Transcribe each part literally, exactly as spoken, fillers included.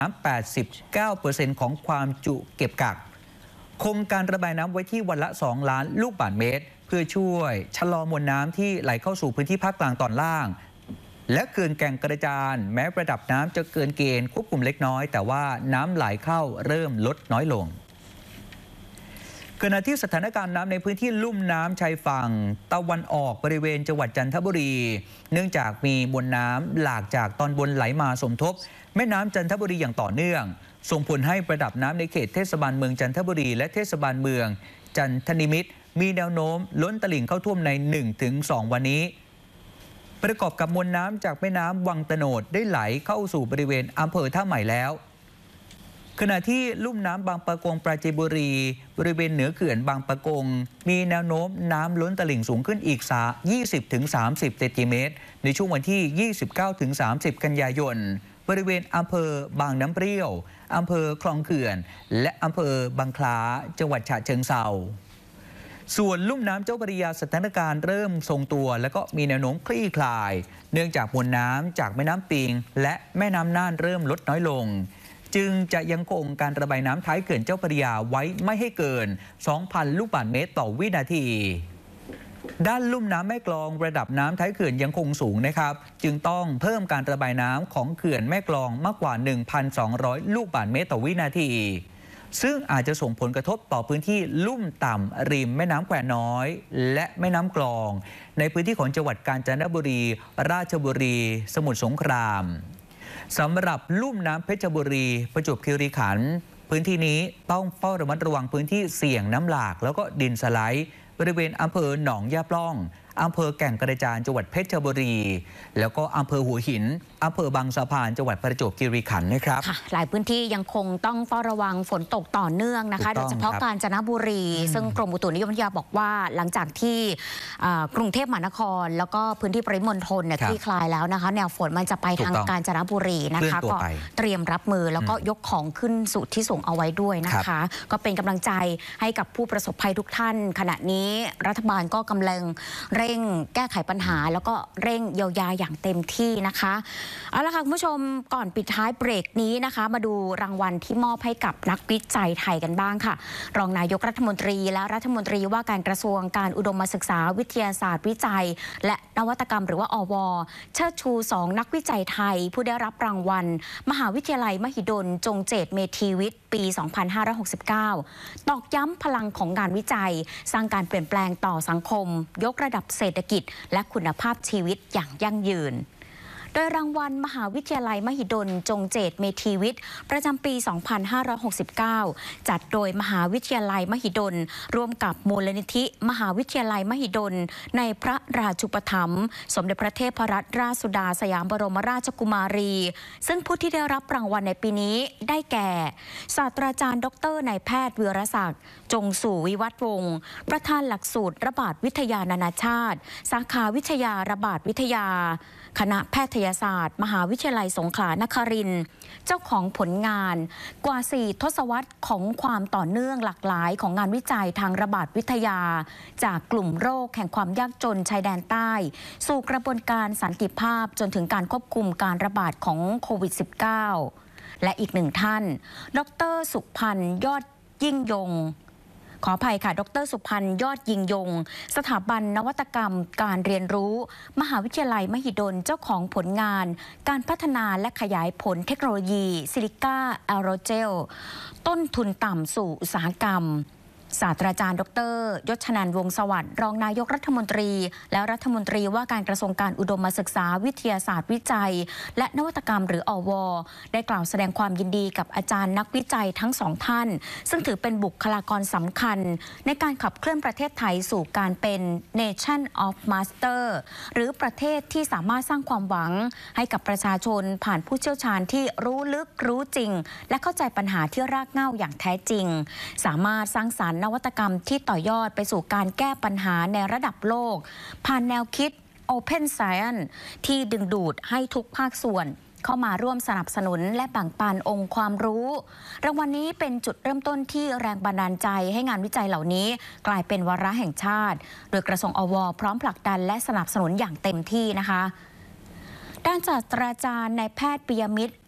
น้ำ แปดสิบเก้าเปอร์เซ็นต์ ของความจุเก็บกักคงการระบายน้ำไว้ที่วันละสองล้านลูกบาศก์เมตรเพื่อช่วยชะลอมวลน้ำที่ไหลเข้าสู่พื้นที่ภาคกลางตอนล่างและเขื่อนแก่งกระจานแม้ระดับน้ำจะเกินเกณฑ์ควบคุมเล็กน้อยแต่ว่าน้ำไหลเข้าเริ่มลดน้อยลงขณะที่สถานการณ์น้ำในพื้นที่ลุ่มน้ำชายฝั่งตะวันออกบริเวณจังหวัดจันทบุรีเนื่องจากมีมวลน้ำหลากจากตอนบนไหลมาสมทบแม่น้ำจันทบุรีอย่างต่อเนื่องส่งผลให้ระดับน้ำในเขตเทศบาลเมืองจันทบุรีและเทศบาลเมืองจันทนิมิตรมีแนวโน้มล้นตลิ่งเข้าท่วมใน หนึ่งถึงสอง วันนี้ประกอบกับมวลน้ำจากแม่น้ำวังตโนดได้ไหลเข้าสู่บริเวณอำเภอท่าใหม่แล้วขณะที่ลุ่มน้ำบางปะกงปราจีนบุรีบริเวณเหนือเขื่อนบางปะกงมีแนวโน้มน้ำล้นตลิ่งสูงขึ้นอีก ยี่สิบถึงสามสิบ เซนติเมตรในช่วงวันที่ ยี่สิบเก้าถึงสามสิบ กันยายนบริเวณอำเภอบางน้ำเปรี้ยวอำเภอคลองเขื่อนและอำเภอบางคล้าจังหวัดฉะเชิงเทราส่วนลุ่มน้ำเจ้าพระยาสถานการณ์เริ่มทรงตัวและก็มีแนวโน้มคลี่คลายเนื่องจากมวลน้ำจากแม่น้ำปิงและแม่น้ำน่านเริ่มลดน้อยลงจึงจะยังคงการระบายน้ำท้ายเขื่อนเจ้าพระยาไว้ไม่ให้เกิน สองพัน ลูกบาศก์เมตรต่อวินาทีด้านลุ่มน้ำแม่กลองระดับน้ำท้ายเขื่อนยังคงสูงนะครับจึงต้องเพิ่มการระบายน้ำของเขื่อนแม่กลองมากกว่า หนึ่งพันสองร้อย ลูกบาศก์เมตรต่อวินาทีซึ่งอาจจะส่งผลกระทบต่อพื้นที่ลุ่มต่ำริมแม่น้ำแควน้อยและแม่น้ำกลองในพื้นที่ของจังหวัดกาญจนบุรีราชบุรีสมุทรสงครามสำหรับลุ่มน้ำเพชรบุรีประจวบคีรีขันธ์พื้นที่นี้ต้องเฝ้าระมัดระวังพื้นที่เสี่ยงน้ำหลากแล้วก็ดินสไลด์บริเวณอำเภอหนองยาปล้องอำเภอแก่งกระจานจังหวัดเพชรบุรีแล้วก็อำเภอหัวหินอำเภอบางสะพานจังหวัดประจวบคีรีขันธ์นะครับหลายพื้นที่ยังคงต้องเฝ้าระวังฝนตกต่อเนื่องนะคะโดยเฉพาะกาญจนบุรีซึ่งกรมอุตุนิยมวิทยาบอกว่าหลังจากที่กรุงเทพมหานครแล้วก็พื้นที่ปริมณฑลเนี่ยคลี่คลายแล้วนะคะแนวฝนมันจะไปทางกาญจนบุรีนะคะก็เตรียมรับมือแล้วก็ยกของขึ้นสู่ที่สูงเอาไว้ด้วยนะคะก็เป็นกำลังใจให้กับผู้ประสบภัยทุกท่านขณะนี้รัฐบาลก็กำลังเร่งแก้ไขปัญหาแล้วก็เร่งเยียวยาอย่างเต็มที่นะคะเอาละค่ะคุณผู้ชมก่อนปิดท้ายเบรกนี้นะคะมาดูรางวัลที่มอบให้กับนักวิจัยไทยกันบ้างค่ะรองนายกรัฐมนตรีและรัฐมนตรีว่าการกระทรวงการอุดมศึกษาวิทยาศาสตร์วิจัยและนวัตกรรมหรือว่าอว.เชิดชูสองนักวิจัยไทยผู้ได้รับรางวัลมหาวิทยาลัยมหิดลจงเจตเมธีวิทย์ปี สองพันห้าร้อยหกสิบเก้า ตอกย้ำพลังของงานวิจัยสร้างการเปลี่ยนแปลงต่อสังคมยกระดับเศรษฐกิจและคุณภาพชีวิตอย่างยั่งยืนโดยรางวัลมหาวิทยาลัยมหิดลจงเจตเมธีวิทย์ประจำปี สองพันห้าร้อยหกสิบเก้า จัดโดยมหาวิทยาลัยมหิดลร่วมกับมูลนิธิมหาวิทยาลัยมหิดลในพระราชูปถัมภ์สมเด็จพระเทพรัตนราชสุดาสยามบรมราชกุมารีซึ่งผู้ที่ได้รับรางวัลในปีนี้ได้แก่ศาสตราจารย์ดรนายแพทย์วีรศักดิ์จงสู่วิวัฒน์วงศ์ประธานหลักสูตรระบาดวิทยานานาชาติสาขาวิทยาระบาดวิทยาคณะแพทยศาสตร์มหาวิทยาลัยสงขลานครินทร์เจ้าของผลงานกว่าสี่ทศวรรษของความต่อเนื่องหลากหลายของงานวิจัยทางระบาดวิทยาจากกลุ่มโรคแห่งความยากจนชายแดนใต้สู่กระบวนการสันติภาพจนถึงการควบคุมการระบาดของโควิด สิบเก้า และอีกหนึ่งท่านดร.สุพันธ์ยอดยิ่งยงขออภัยค่ะดร.สุพันธ์ยอดยิงยงสถาบันนวัตกรรมการเรียนรู้มหาวิทยาลัยมหิดลเจ้าของผลงานการพัฒนาและขยายผลเทคโนโลยีซิลิก้าแอโรเจลต้นทุนต่ำสู่อุตสาหกรรมศาสตราจารย์ดร.ยศนันท์วงศ์สวัสดิ์รองนายกรัฐมนตรีและรัฐมนตรีว่าการกระทรวงการอุดมศึกษาวิทยาศาสตร์วิจัยและนวัตกรรมหรืออว.ได้กล่าวแสดงความยินดีกับอาจารย์นักวิจัยทั้งสองท่านซึ่งถือเป็นบุคลากรสำคัญในการขับเคลื่อนประเทศไทยสู่การเป็น Nation of Master หรือประเทศที่สามารถสร้างความหวังให้กับประชาชนผ่านผู้เชี่ยวชาญที่รู้ลึกรู้จริงและเข้าใจปัญหาที่รากเหง้าอย่างแท้จริงสามารถสร้างสรรค์นวัตกรรมที่ต่อยอดไปสู่การแก้ปัญหาในระดับโลกผ่านแนวคิด Open Science ที่ดึงดูดให้ทุกภาคส่วนเข้ามาร่วมสนับสนุนและแบ่งปันองค์ความรู้รางวัลนี้เป็นจุดเริ่มต้นที่แรงบันดาลใจให้งานวิจัยเหล่านี้กลายเป็นวาระแห่งชาติโดยกระทรวงอว.พร้อมผลักดันและสนับสนุนอย่างเต็มที่นะคะด้านศาสตราจารย์นายแพทย์ปิยมิตร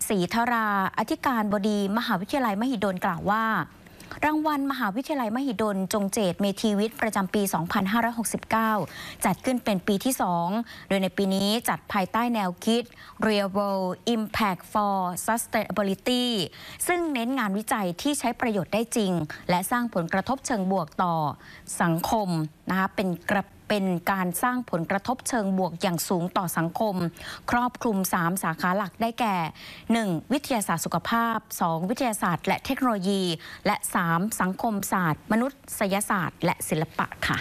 ศรีธราอธิการบดีมหาวิทยาลัยมหิดลกล่าวว่ารางวัลมหาวิทยาลัยมหิดลจงเจตเมธีวิทย์ประจำปี สองพันห้าร้อยหกสิบเก้า จัดขึ้นเป็นปีที่ สอง โดยในปีนี้จัดภายใต้แนวคิด Real World Impact for Sustainability ซึ่งเน้นงานวิจัยที่ใช้ประโยชน์ได้จริงและสร้างผลกระทบเชิงบวกต่อสังคมนะคะเป็นกระเป็นการสร้างผลกระทบเชิงบวกอย่างสูงต่อสังคมครอบคลุมสามสาขาหลักได้แก่ หนึ่ง วิทยาศาสตร์สุขภาพ สอง วิทยาศาสตร์และเทคโนโลยีและสาม สังคมศาสตร์มนุษยศาสตร์และศิลปะค่ะ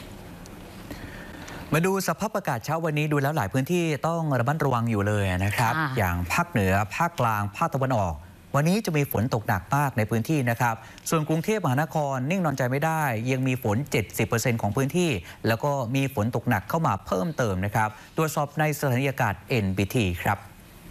มาดูสภาพอากาศเช้าวันนี้ดูแล้วหลายพื้นที่ต้องระมัดระวังอยู่เลยนะครับอย่างภาคเหนือภาคกลางภาคตะวันออกวันนี้จะมีฝนตกหนักมากในพื้นที่นะครับส่วนกรุงเทพมหานครนิ่งนอนใจไม่ได้ยังมีฝน เจ็ดสิบเปอร์เซ็นต์ ของพื้นที่แล้วก็มีฝนตกหนักเข้ามาเพิ่มเติมนะครับตรวจสอบในสถานีอากาศ เอ็น บี ที ครับ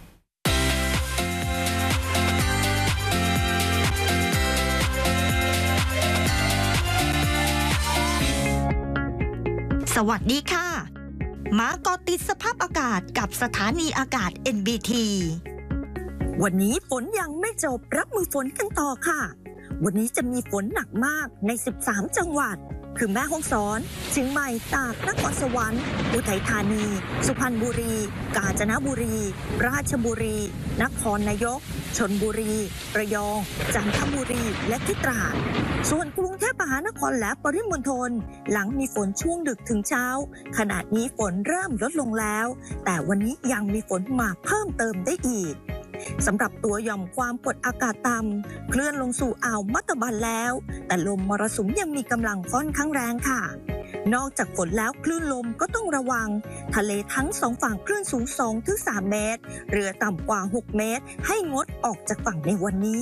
สวัสดีค่ะมาเกาะติดสภาพอากาศกับสถานีอากาศ เอ็น บี ที วันนี้ฝนยังไม่จบรับมือฝนกันต่อค่ะวันนี้จะมีฝนหนักมากในสิบสามจังหวัดคือแม่ฮ่องสอนเชียงใหม่ตากนครสวรรค์อุทัยธานีสุพรรณบุรีกาญจนบุรีราชบุรีนครนายกชลบุรีระยองจันทบุรีและที่ตราดส่วนกรุงเทพมหานครและปริมณฑลหลังมีฝนช่วงดึกถึงเช้าขณะนี้ฝนเริ่มลดลงแล้วแต่วันนี้ยังมีฝนมาเพิ่มเติมได้อีกสำหรับตัวหย่อมความกดอากาศต่ำเคลื่อนลงสู่อ่าวมัตตบันแล้วแต่ลมมรสุมยังมีกำลังค่อนข้างแรงค่ะนอกจากฝนแล้วคลื่นลมก็ต้องระวังทะเลทั้งสองฝั่งคลื่นสูง สองถึงสาม เมตรเรือต่ำกว่าหกเมตรให้งดออกจากฝั่งในวันนี้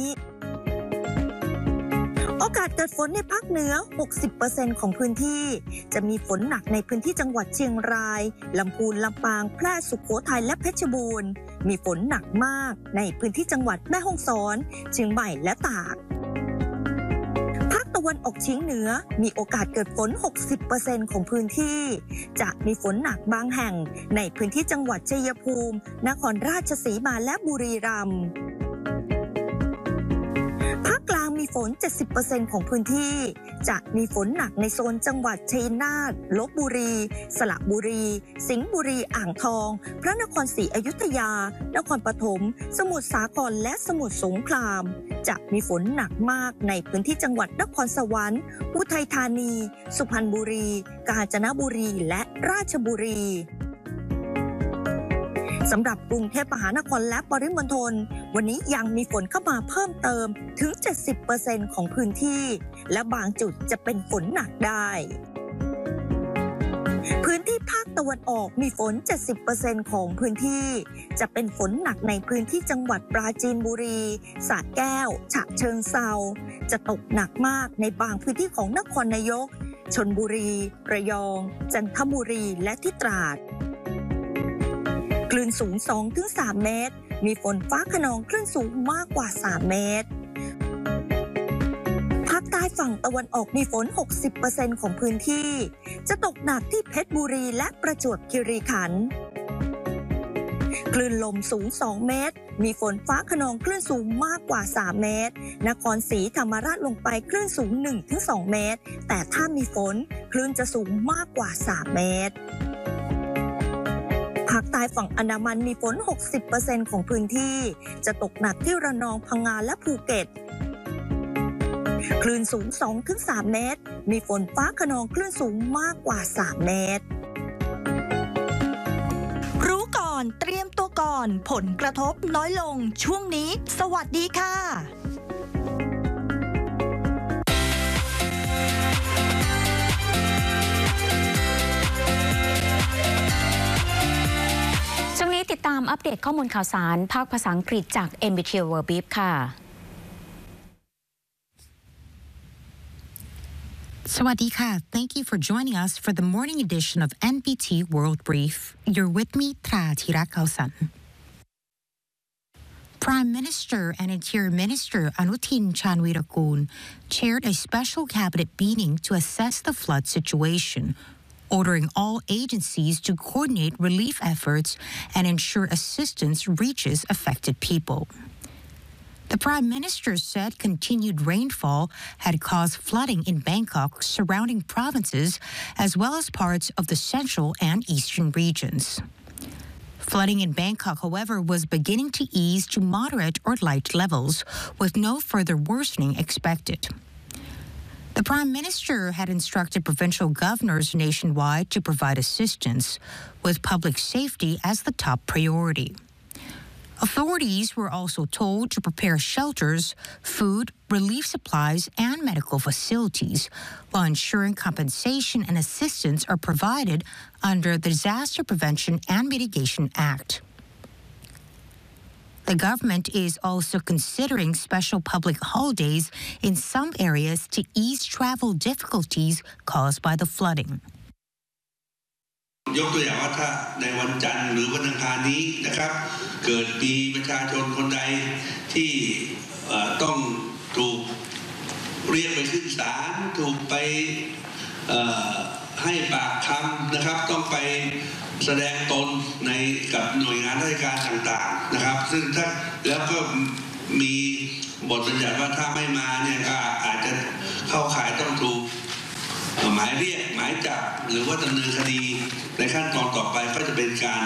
โอกาสเกิดฝนในภาคเหนือ หกสิบเปอร์เซ็นต์ ของพื้นที่จะมีฝนหนักในพื้นที่จังหวัดเชียงรายลำพูนลำปางแพร่สุโขทัยและเพชรบูรณ์มีฝนหนักมากในพื้นที่จังหวัดแม่ฮ่องสอนเชียงใหม่และตากภาคตะวันออกเฉียงเหนือมีโอกาสเกิดฝน หกสิบเปอร์เซ็นต์ ของพื้นที่จะมีฝนหนักบางแห่งในพื้นที่จังหวัดชัยภูมินครราชสีมาและบุรีรัมย์ภาคกลางมีฝน เจ็ดสิบเปอร์เซ็นต์ ของพื้นที่จะมีฝนหนักในโซนจังหวัดชัยนาทลพบุรีสระบุรีสิงห์บุรีอ่างทองพระนครศรีอยุธยานครปฐมสมุทรสาครและสมุทรสงครามจะมีฝนหนักมากในพื้นที่จังหวัดนครสวรรค์อุทัยธานีสุพรรณบุรีกาญจนบุรีและราชบุรีสำหรับกรุงเทพมหานครและปริมณฑลวันนี้ยังมีฝนเข้ามาเพิ่มเติมถึง เจ็ดสิบเปอร์เซ็นต์ ของพื้นที่และบางจุดจะเป็นฝนหนักได้พื้นที่ภาคตะวันออกมีฝน เจ็ดสิบเปอร์เซ็นต์ ของพื้นที่จะเป็นฝนหนักในพื้นที่จังหวัดปราจีนบุรีสระแก้วฉะเชิงเทราจะตกหนักมากในบางพื้นที่ของนครนายกชลบุรีระยองจันทบุรีและที่ตราดคลื่นสูง สองถึงสาม เมตรมีฝนฟ้าคะนองคลื่นสูงมากกว่าสามเมตรภาคใต้ฝั่งตะวันออกมีฝน หกสิบเปอร์เซ็นต์ ของพื้นที่จะตกหนักที่เพชรบุรีและประจวบคีรีขันธ์คลื่นลมสูงสองเมตรมีฝนฟ้าคะนองคลื่นสูงมากกว่าสามเมตรนครศรีธรรมราชลงไปคลื่นสูง หนึ่งถึงสอง เมตรแต่ถ้ามีฝนคลื่นจะสูงมากกว่าสามเมตรภาคใต้ฝั่งอันดามันมีฝน หกสิบเปอร์เซ็นต์ ของพื้นที่จะตกหนักที่ระนองพังงาและภูเก็ตคลื่นสูง สองถึงสาม เมตรมีฝนฟ้าคะนองคลื่นสูงมากกว่าสามเมตรรู้ก่อนเตรียมตัวก่อนผลกระทบน้อยลงช่วงนี้สวัสดีค่ะติดตามอัปเดตข้อมูลข่าวสารภาคภาษาอังกฤษจาก เอ็น บี ที World Brief ค่ะสวัสดีค่ะ Thank you for joining us for the morning edition of เอ็น บี ที World Brief. You're with me, Tra Thirakausan. Prime Minister and Interior Minister Anutin Chanvirakul chaired a special cabinet meeting to assess the flood situation, ordering all agencies to coordinate relief efforts and ensure assistance reaches affected people. The Prime Minister said continued rainfall had caused flooding in Bangkok, surrounding provinces, as well as parts of the central and eastern regions. Flooding in Bangkok, however, was beginning to ease to moderate or light levels, with no further worsening expected. The Prime Minister had instructed provincial governors nationwide to provide assistance, with public safety as the top priority. Authorities were also told to prepare shelters, food, relief supplies, and medical facilities, while ensuring compensation and assistance are provided under the Disaster Prevention and Mitigation Act. The government is also considering special public holidays in some areas to ease travel difficulties caused by the flooding. ยกตัวอย่างว่าถ้าในวันจันทร์หรือวันอังคารนี้นะครับเกิดมีประชาชนคนใดที่ต้องถูกเรียกไปขึ้นศาลถูกไปให้ปากคำนะครับต้องไปแสดงตนในกับหน่วยงานราชการต่างๆนะครับซึ่งถ้าแล้วก็มีบทบัญญัติว่าถ้าไม่มาเนี่ยก็อาจจะเข้าข่ายต้องถูกหมายเรียกหมายจับหรือว่าดำเนินคดีในขั้นตอนต่อไปก็จะเป็นการ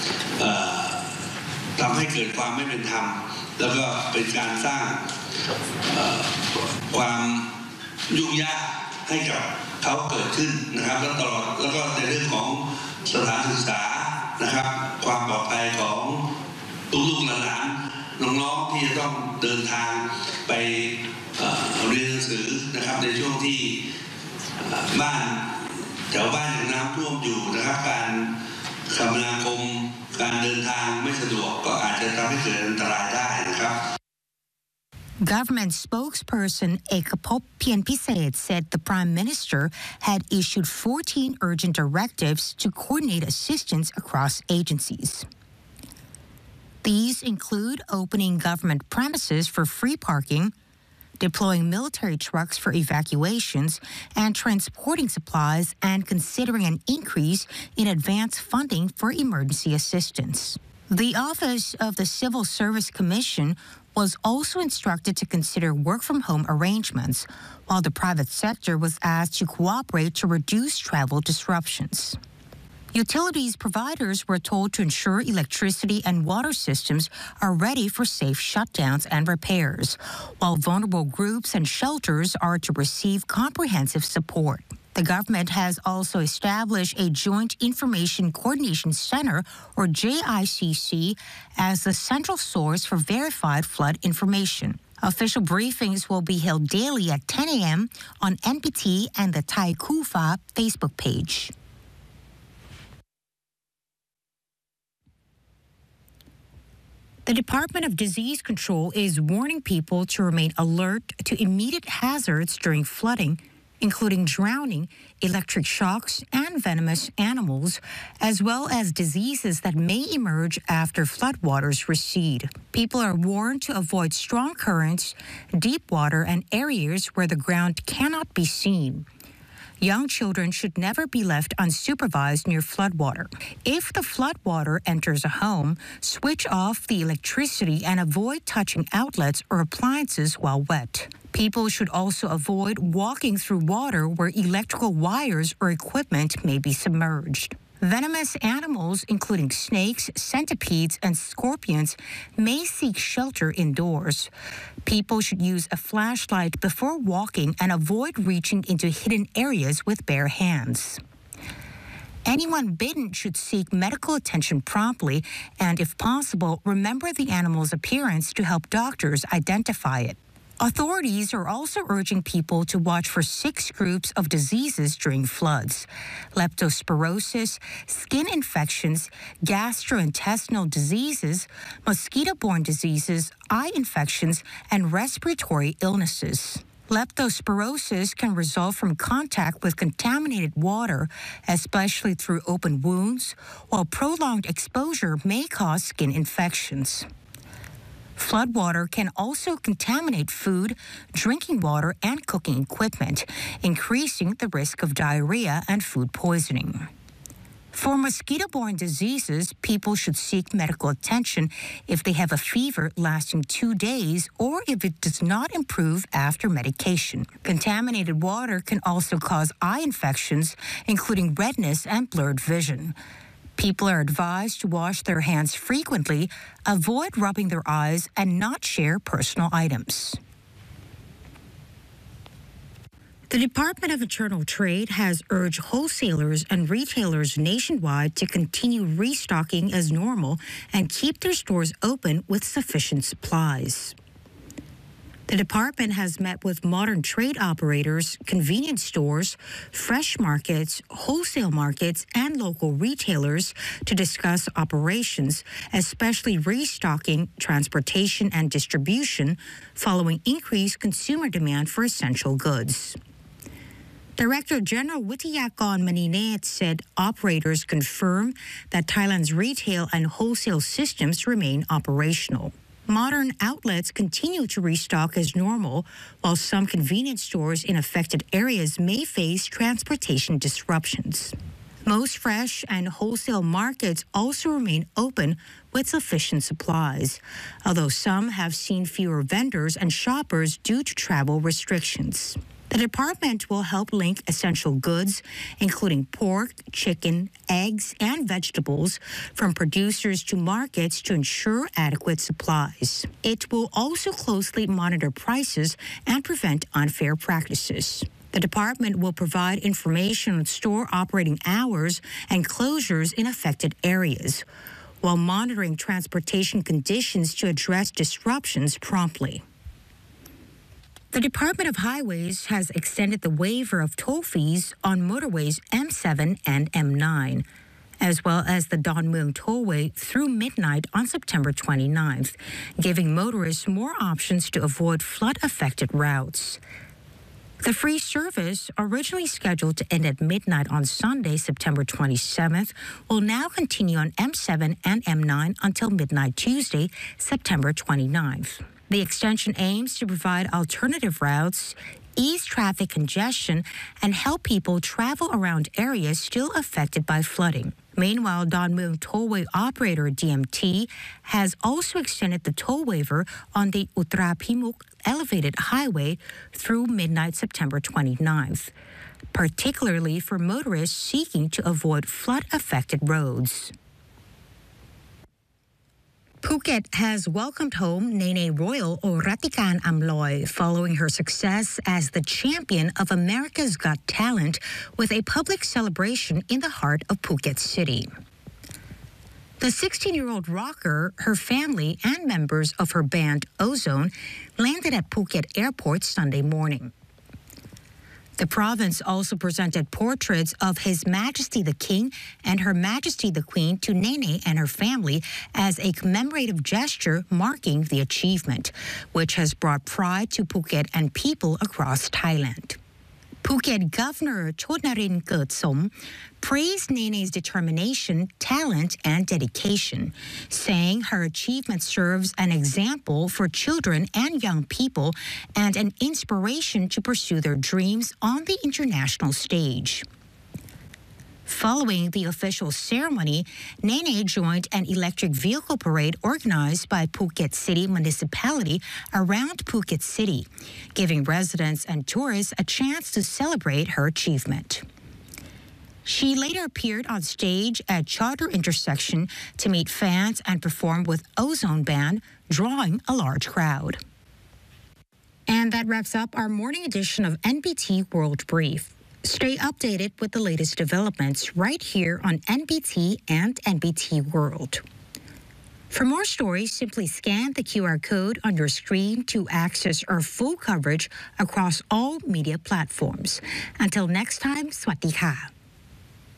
ทำให้เกิดความไม่เป็นธรรมแล้วก็เป็นการสร้างความยุ่งยากให้กับเขาเกิดขึ้นนะครับแล้วตลอดแล้วก็ในเรื่องของสถานศึกษานะครับความปลอดภัยของลูกๆหลานๆน้องๆที่จะต้องเดินทางไปเรียนหนังสือนะครับในช่วงที่บ้านแถวบ้านอย่างน้ำท่วมอยู่นะครับการคมนาคมการเดินทางไม่สะดวกก็อาจจะทำให้เกิดอันตรายได้นะครับ Government spokesperson Ekapop Pianpiset said the Prime Minister had issued fourteen urgent directives to coordinate assistance across agencies. These include opening government premises for free parking, deploying military trucks for evacuations, and transporting supplies, and considering an increase in advance funding for emergency assistance. The Office of the Civil Service Commission was also instructed to consider work-from-home arrangements, while the private sector was asked to cooperate to reduce travel disruptions. Utilities providers were told to ensure electricity and water systems are ready for safe shutdowns and repairs, while vulnerable groups and shelters are to receive comprehensive support. The government has also established a Joint Information Coordination Center, or J I C C, as the central source for verified flood information. Official briefings will be held daily at ten a.m. on N P T and the Thai Kufa Facebook page. The Department of Disease Control is warning people to remain alert to immediate hazards during flooding, including drowning, electric shocks, and venomous animals, as well as diseases that may emerge after floodwaters recede. People are warned to avoid strong currents, deep water, and areas where the ground cannot be seen. Young children should never be left unsupervised near floodwater. If the floodwater enters a home, switch off the electricity and avoid touching outlets or appliances while wet. People should also avoid walking through water where electrical wires or equipment may be submerged. Venomous animals, including snakes, centipedes, and scorpions, may seek shelter indoors. People should use a flashlight before walking and avoid reaching into hidden areas with bare hands. Anyone bitten should seek medical attention promptly and, if possible, remember the animal's appearance to help doctors identify it. Authorities are also urging people to watch for six groups of diseases during floods: leptospirosis, skin infections, gastrointestinal diseases, mosquito-borne diseases, eye infections, and respiratory illnesses. Leptospirosis can result from contact with contaminated water, especially through open wounds, while prolonged exposure may cause skin infections. Leptospirosis can result from contact with contaminated water, especially through open wounds, while prolonged exposure may cause skin infections. Leptospirosis can result from contact with contaminated water, especially through open wounds, while prolonged exposure may cause skin infections. Floodwater can also contaminate food, drinking water, and cooking equipment, increasing the risk of diarrhea and food poisoning. For mosquito-borne diseases, people should seek medical attention if they have a fever lasting two days or if it does not improve after medication. Contaminated water can also cause eye infections, including redness and blurred vision. People are advised to wash their hands frequently, avoid rubbing their eyes, and not share personal items. The Department of Internal Trade has urged wholesalers and retailers nationwide to continue restocking as normal and keep their stores open with sufficient supplies. The department has met with modern trade operators, convenience stores, fresh markets, wholesale markets, and local retailers to discuss operations, especially restocking, transportation, and distribution following increased consumer demand for essential goods. Director General Wittayakon Maninate said operators confirm that Thailand's retail and wholesale systems remain operational. Modern outlets continue to restock as normal, while some convenience stores in affected areas may face transportation disruptions. Most fresh and wholesale markets also remain open with sufficient supplies, although some have seen fewer vendors and shoppers due to travel restrictions. The department will help link essential goods, including pork, chicken, eggs, and vegetables, from producers to markets to ensure adequate supplies. It will also closely monitor prices and prevent unfair practices. The department will provide information on store operating hours and closures in affected areas, while monitoring transportation conditions to address disruptions promptly. The Department of Highways has extended the waiver of toll fees on motorways M seven and M nine, as well as the Don Mueang Tollway through midnight on September twenty-ninth, giving motorists more options to avoid flood-affected routes. The free service, originally scheduled to end at midnight on Sunday, September twenty-seventh, will now continue on M seven and M nine until midnight Tuesday, September twenty-ninth. The extension aims to provide alternative routes, ease traffic congestion, and help people travel around areas still affected by flooding. Meanwhile, Don Mueang Tollway operator D M T has also extended the toll waiver on the Uttaraphimukh elevated highway through midnight September twenty-ninth, particularly for motorists seeking to avoid flood-affected roads. Phuket has welcomed home Nene Royal Oratikan Amloy following her success as the champion of America's Got Talent with a public celebration in the heart of Phuket City. The sixteen-year-old rocker, her family, and members of her band Ozone landed at Phuket Airport Sunday morning. The province also presented portraits of His Majesty the King and Her Majesty the Queen to Nene and her family as a commemorative gesture marking the achievement, which has brought pride to Phuket and people across Thailand. Phuket Governor Chodnarin Kertsom praised Nene's determination, talent, and dedication, saying her achievement serves an example for children and young people and an inspiration to pursue their dreams on the international stage. Following the official ceremony, Nene joined an electric vehicle parade organized by Phuket City Municipality around Phuket City, giving residents and tourists a chance to celebrate her achievement. She later appeared on stage at Charter Intersection to meet fans and perform with Ozone Band, drawing a large crowd. And that wraps up our morning edition of N B T World Brief. Stay updated with the latest developments right here on N B T and N B T World. For more stories, simply scan the Q R code on your screen to access our full coverage across all media platforms. Until next time, Sawasdee ka.